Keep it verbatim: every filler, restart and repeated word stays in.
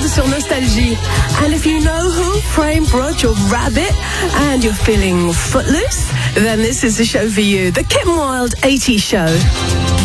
sur Nostalgie. And if you know who framed Roger Rabbit and you're feeling footloose, then this is the show for you. The Kim Wilde eighties Show.